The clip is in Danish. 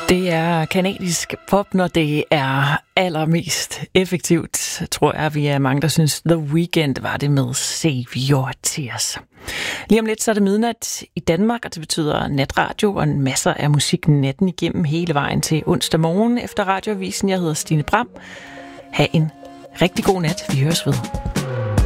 Det er kanadisk pop, når det er allermest effektivt, tror jeg, vi er mange, der synes, The Weeknd var det med Save Your Tears. Lige om lidt, så er det midnat i Danmark, og det betyder natradio og en masse af musik natten igennem hele vejen til onsdag morgen efter radioavisen. Jeg hedder Stine Bram. Ha' en rigtig god nat. Vi høres ved.